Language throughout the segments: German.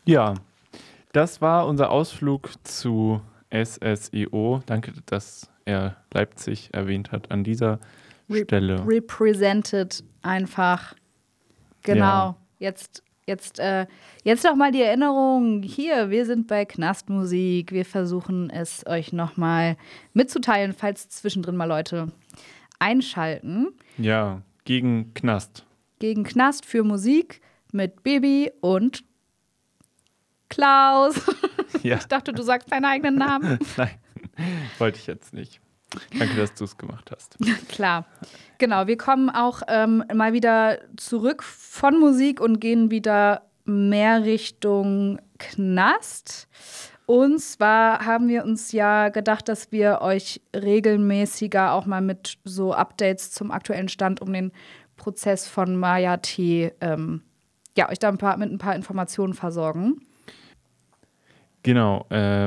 Ja, das war unser Ausflug zu SSIO. Danke, dass er Leipzig erwähnt hat an dieser Stelle. Represented einfach. Ja. Genau. Jetzt noch mal die Erinnerung. Hier, wir sind bei Knastmusik. Wir versuchen es euch noch mal mitzuteilen, falls zwischendrin mal Leute einschalten. Ja, gegen Knast. Gegen Knast für Musik mit Bibi und Klaus. Ja. Ich dachte, du sagst deinen eigenen Namen. Nein, wollte ich jetzt nicht. Danke, dass du es gemacht hast. Klar. Genau, wir kommen auch mal wieder zurück von Musik und gehen wieder mehr Richtung Knast. Und zwar haben wir uns ja gedacht, dass wir euch regelmäßiger auch mal mit so Updates zum aktuellen Stand um den Prozess von Maya T. Euch da mit ein paar Informationen versorgen. Genau.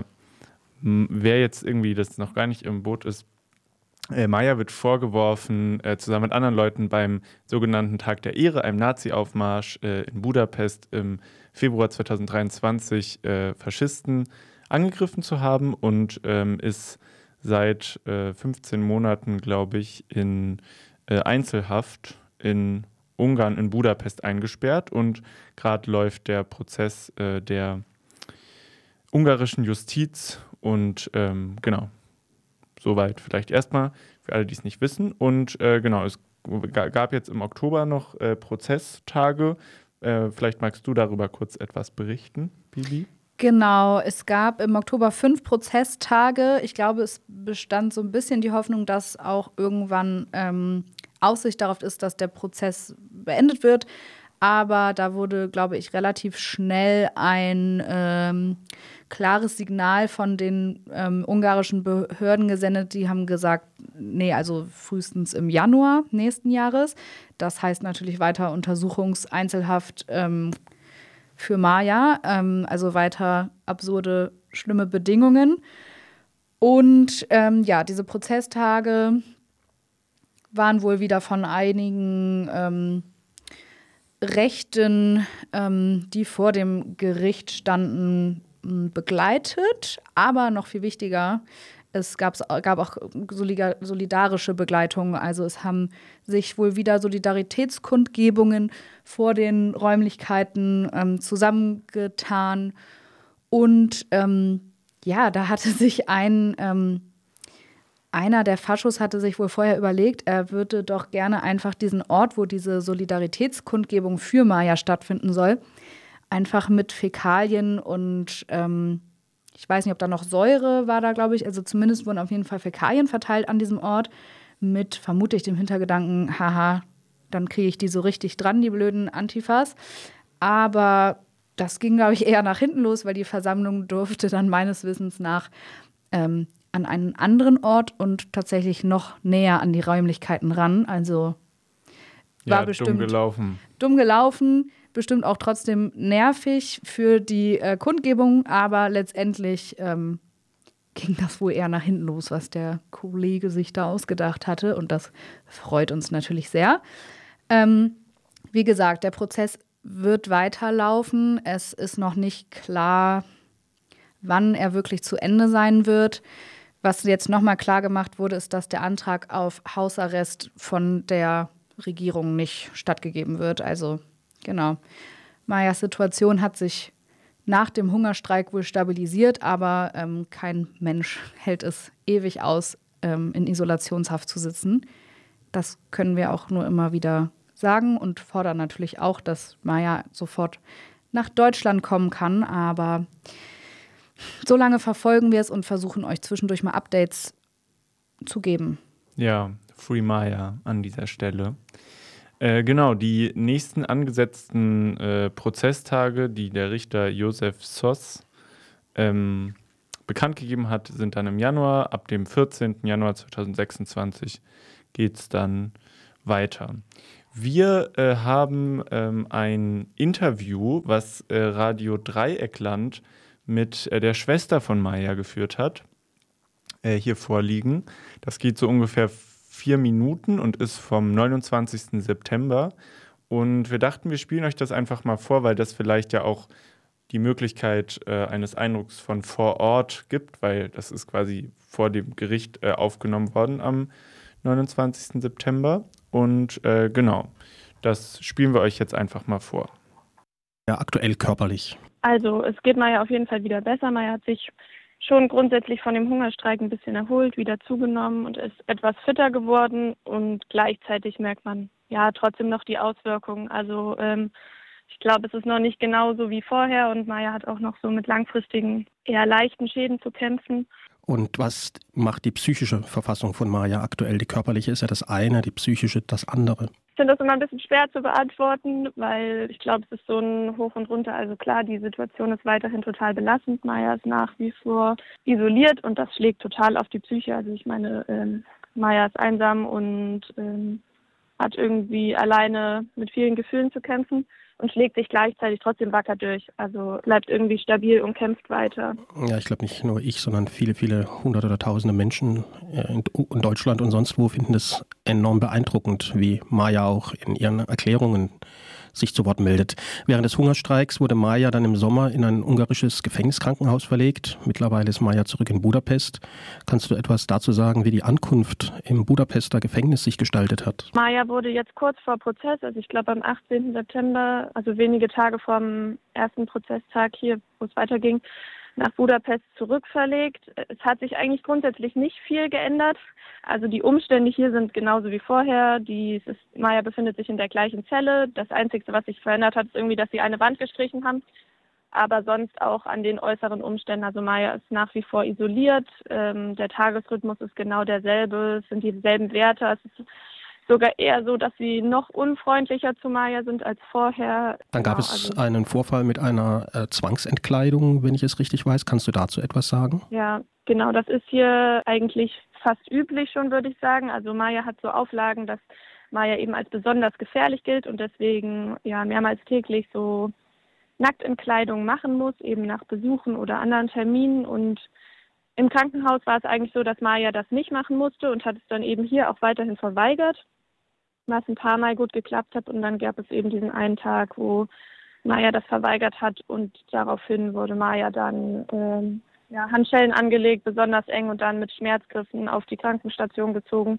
Wer jetzt irgendwie das noch gar nicht im Boot ist, Maya wird vorgeworfen, zusammen mit anderen Leuten beim sogenannten Tag der Ehre, einem Nazi-Aufmarsch in Budapest im Februar 2023 Faschisten angegriffen zu haben und ist seit 15 Monaten, glaube ich, in Einzelhaft in Ungarn, in Budapest eingesperrt. Und gerade läuft der Prozess der ungarischen Justiz und genau. Soweit vielleicht erstmal für alle, die es nicht wissen. Und genau, es gab jetzt im Oktober noch Prozesstage. Vielleicht magst du darüber kurz etwas berichten, Bibi? Genau, es gab im Oktober 5 Prozesstage. Ich glaube, es bestand so ein bisschen die Hoffnung, dass auch irgendwann Aussicht darauf ist, dass der Prozess beendet wird. Aber da wurde, glaube ich, relativ schnell ein klares Signal von den ungarischen Behörden gesendet. Die haben gesagt, nee, also frühestens im Januar nächsten Jahres. Das heißt natürlich weiter Untersuchungseinzelhaft für Maya, also weiter absurde, schlimme Bedingungen. Und diese Prozesstage waren wohl wieder von einigen Rechten, die vor dem Gericht standen, begleitet. Aber noch viel wichtiger, es gab auch solidarische Begleitung. Also es haben sich wohl wieder Solidaritätskundgebungen vor den Räumlichkeiten zusammengetan. Und da hatte sich einer der Faschos hatte sich wohl vorher überlegt, er würde doch gerne einfach diesen Ort, wo diese Solidaritätskundgebung für Maya stattfinden soll, einfach mit Fäkalien und ich weiß nicht, ob da noch Säure war da, glaube ich. Also zumindest wurden auf jeden Fall Fäkalien verteilt an diesem Ort mit vermutlich dem Hintergedanken, haha, dann kriege ich die so richtig dran, die blöden Antifas. Aber das ging, glaube ich, eher nach hinten los, weil die Versammlung durfte dann meines Wissens nach an einen anderen Ort und tatsächlich noch näher an die Räumlichkeiten ran. Also war bestimmt dumm gelaufen, bestimmt auch trotzdem nervig für die Kundgebung, aber letztendlich ging das wohl eher nach hinten los, was der Kollege sich da ausgedacht hatte. Und das freut uns natürlich sehr. Wie gesagt, der Prozess wird weiterlaufen. Es ist noch nicht klar, wann er wirklich zu Ende sein wird. Was jetzt nochmal klar gemacht wurde, ist, dass der Antrag auf Hausarrest von der Regierung nicht stattgegeben wird. Also genau. Mayas Situation hat sich nach dem Hungerstreik wohl stabilisiert, aber kein Mensch hält es ewig aus, in Isolationshaft zu sitzen. Das können wir auch nur immer wieder sagen und fordern natürlich auch, dass Maya sofort nach Deutschland kommen kann. Aber so lange verfolgen wir es und versuchen euch zwischendurch mal Updates zu geben. Ja, Free Maya an dieser Stelle. Genau, die nächsten angesetzten Prozesstage, die der Richter Josef Sos bekannt gegeben hat, sind dann im Januar. Ab dem 14. Januar 2026 geht es dann weiter. Wir haben ein Interview, was Radio Dreieckland mit der Schwester von Maya geführt hat, hier vorliegen. Das geht so ungefähr 4 Minuten und ist vom 29. September. Und wir dachten, wir spielen euch das einfach mal vor, weil das vielleicht ja auch die Möglichkeit eines Eindrucks von vor Ort gibt, weil das ist quasi vor dem Gericht aufgenommen worden am 29. September. Und genau, das spielen wir euch jetzt einfach mal vor. Ja, aktuell körperlich. Also es geht Maya auf jeden Fall wieder besser. Maya hat sich schon grundsätzlich von dem Hungerstreik ein bisschen erholt, wieder zugenommen und ist etwas fitter geworden. Und gleichzeitig merkt man ja trotzdem noch die Auswirkungen. Also ich glaube, es ist noch nicht genauso wie vorher und Maya hat auch noch so mit langfristigen, eher leichten Schäden zu kämpfen. Und was macht die psychische Verfassung von Maya aktuell? Die körperliche ist ja das eine, die psychische das andere. Ich finde das immer ein bisschen schwer zu beantworten, weil ich glaube, es ist so ein Hoch und Runter. Also klar, die Situation ist weiterhin total belastend. Maya ist nach wie vor isoliert und das schlägt total auf die Psyche. Also ich meine, Maya ist einsam und hat irgendwie alleine mit vielen Gefühlen zu kämpfen und schlägt sich gleichzeitig trotzdem wacker durch. Also bleibt irgendwie stabil und kämpft weiter. Ja, ich glaube nicht nur ich, sondern viele, viele hunderte oder tausende Menschen in Deutschland und sonst wo finden es enorm beeindruckend, wie Maya auch in ihren Erklärungen sich zu Wort meldet. Während des Hungerstreiks wurde Maya dann im Sommer in ein ungarisches Gefängniskrankenhaus verlegt. Mittlerweile ist Maya zurück in Budapest. Kannst du etwas dazu sagen, wie die Ankunft im Budapester Gefängnis sich gestaltet hat? Maya wurde jetzt kurz vor Prozess, also ich glaube am 18. September, also wenige Tage vor dem ersten Prozesstag hier, wo es weiterging, nach Budapest zurückverlegt. Es hat sich eigentlich grundsätzlich nicht viel geändert. Also die Umstände hier sind genauso wie vorher. Maya befindet sich in der gleichen Zelle. Das Einzige, was sich verändert hat, ist irgendwie, dass sie eine Wand gestrichen haben. Aber sonst auch an den äußeren Umständen. Also Maya ist nach wie vor isoliert. Der Tagesrhythmus ist genau derselbe. Es sind dieselben Werte. Es ist sogar eher so, dass sie noch unfreundlicher zu Maya sind als vorher. Dann gab es einen Vorfall mit einer Zwangsentkleidung, wenn ich es richtig weiß. Kannst du dazu etwas sagen? Ja, genau. Das ist hier eigentlich fast üblich schon, würde ich sagen. Also Maya hat so Auflagen, dass Maya eben als besonders gefährlich gilt und deswegen ja mehrmals täglich so Nacktentkleidung machen muss, eben nach Besuchen oder anderen Terminen. Und im Krankenhaus war es eigentlich so, dass Maya das nicht machen musste und hat es dann eben hier auch weiterhin verweigert, was ein paar Mal gut geklappt hat. Und dann gab es eben diesen einen Tag, wo Maya das verweigert hat und daraufhin wurde Maya dann Handschellen angelegt, besonders eng und dann mit Schmerzgriffen auf die Krankenstation gezogen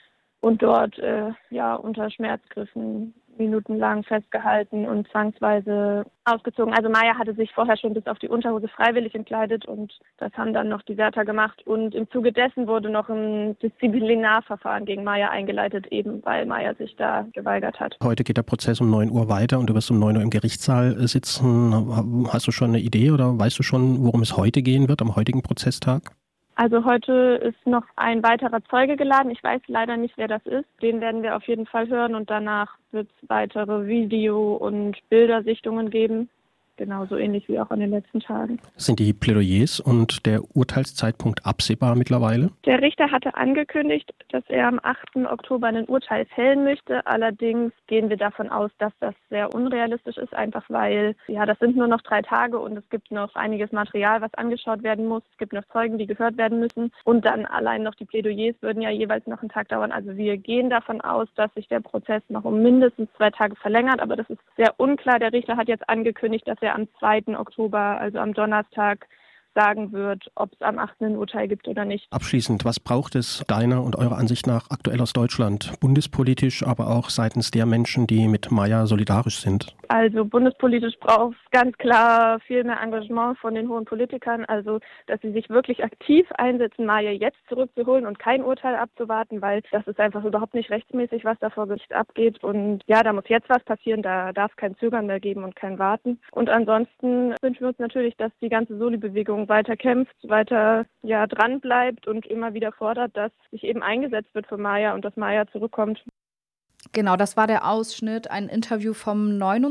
und dort unter Schmerzgriffen minutenlang festgehalten und zwangsweise ausgezogen. Also Maya hatte sich vorher schon bis auf die Unterhose freiwillig entkleidet und das haben dann noch die Wärter gemacht. Und im Zuge dessen wurde noch ein Disziplinarverfahren gegen Maya eingeleitet, eben weil Maya sich da geweigert hat. Heute geht der Prozess um 9 Uhr weiter und du wirst um 9 Uhr im Gerichtssaal sitzen. Hast du schon eine Idee oder weißt du schon, worum es heute gehen wird, am heutigen Prozesstag? Also heute ist noch ein weiterer Zeuge geladen. Ich weiß leider nicht, wer das ist. Den werden wir auf jeden Fall hören und danach wird es weitere Video- und Bildersichtungen geben. Genauso ähnlich wie auch an den letzten Tagen. Sind die Plädoyers und der Urteilszeitpunkt absehbar mittlerweile? Der Richter hatte angekündigt, dass er am 8. Oktober ein Urteil fällen möchte. Allerdings gehen wir davon aus, dass das sehr unrealistisch ist, einfach weil das sind nur noch 3 Tage und es gibt noch einiges Material, was angeschaut werden muss. Es gibt noch Zeugen, die gehört werden müssen. Und dann allein noch die Plädoyers würden ja jeweils noch einen Tag dauern. Also wir gehen davon aus, dass sich der Prozess noch um mindestens 2 Tage verlängert. Aber das ist sehr unklar. Der Richter hat jetzt angekündigt, dass er am 2. Oktober, also am Donnerstag, sagen wird, ob es am 8. ein Urteil gibt oder nicht. Abschließend, was braucht es deiner und eurer Ansicht nach aktuell aus Deutschland, bundespolitisch, aber auch seitens der Menschen, die mit Maya solidarisch sind? Also bundespolitisch braucht es ganz klar viel mehr Engagement von den hohen Politikern, also dass sie sich wirklich aktiv einsetzen, Maya jetzt zurückzuholen und kein Urteil abzuwarten, weil das ist einfach überhaupt nicht rechtsmäßig, was da vor Gericht abgeht. Und ja, da muss jetzt was passieren, da darf es kein Zögern mehr geben und kein Warten. Und ansonsten wünschen wir uns natürlich, dass die ganze Soli-Bewegung weiter kämpft, weiter dran bleibt und immer wieder fordert, dass sich eben eingesetzt wird für Maya und dass Maya zurückkommt. Genau, das war der Ausschnitt, ein Interview vom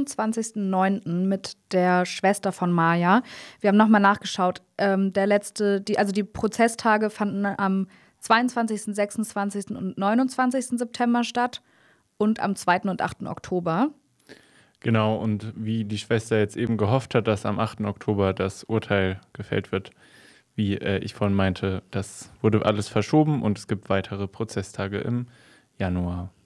29.09. mit der Schwester von Maya. Wir haben nochmal nachgeschaut. Die Prozesstage fanden am 22., 26. und 29. September statt und am 2. und 8. Oktober. Genau, und wie die Schwester jetzt eben gehofft hat, dass am 8. Oktober das Urteil gefällt wird, wie ich vorhin meinte, das wurde alles verschoben und es gibt weitere Prozesstage im Januar.